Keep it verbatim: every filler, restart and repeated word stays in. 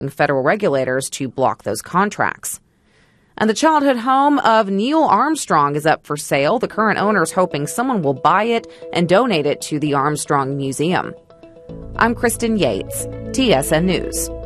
federal regulators to block those contracts. And the childhood home of Neil Armstrong is up for sale. The current owner is hoping someone will buy it and donate it to the Armstrong Museum. I'm Kristen Yates, T S N News.